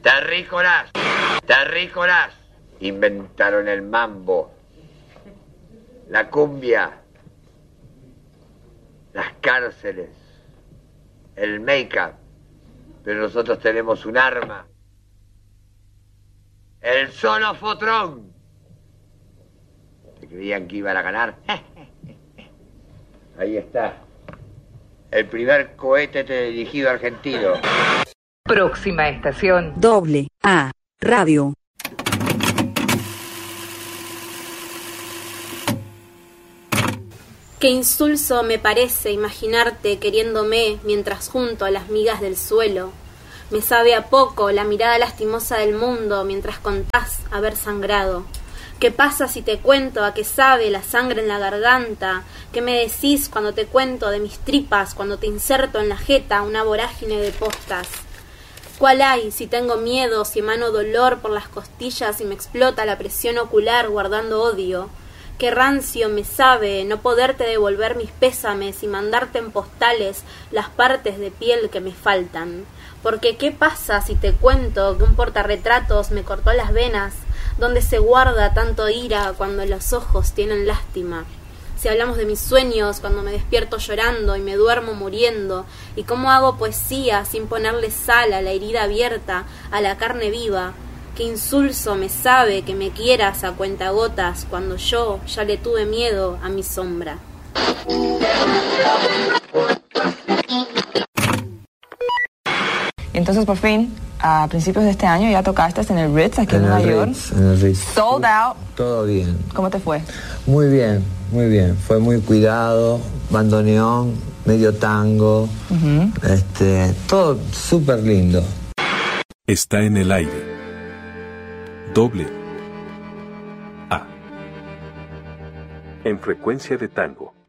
Terrícolas. Inventaron el mambo, la cumbia, las cárceles, el make-up. Pero nosotros tenemos un arma. El Sonofotrón. ¿Se creían que iban a ganar? Ahí está. El primer cohete dirigido argentino. Próxima estación. AA Radio. Qué insulso me parece imaginarte queriéndome mientras junto a las migas del suelo. Me sabe a poco la mirada lastimosa del mundo mientras contás haber sangrado. ¿Qué pasa si te cuento a qué sabe la sangre en la garganta? ¿Qué me decís cuando te cuento de mis tripas, cuando te inserto en la jeta una vorágine de postas? ¿Cuál hay si tengo miedo, si emano dolor por las costillas y me explota la presión ocular guardando odio? Qué rancio me sabe no poderte devolver mis pésames y mandarte en postales las partes de piel que me faltan. Porque ¿qué pasa si te cuento que un portarretratos me cortó las venas? ¿Dónde se guarda tanto ira cuando los ojos tienen lástima? Si hablamos de mis sueños cuando me despierto llorando y me duermo muriendo, y cómo hago poesía sin ponerle sal a la herida abierta, a la carne viva. Qué insulso me sabe que me quieras a cuentagotas cuando yo ya le tuve miedo a mi sombra. Entonces, por fin, a principios de este año ya tocaste en el Ritz aquí en Nueva York. En el Ritz. Sold out. Todo bien. ¿Cómo te fue? Muy bien, muy bien. Fue muy cuidado, bandoneón, medio tango, todo súper lindo. Está en el aire. AA. En frecuencia de tango.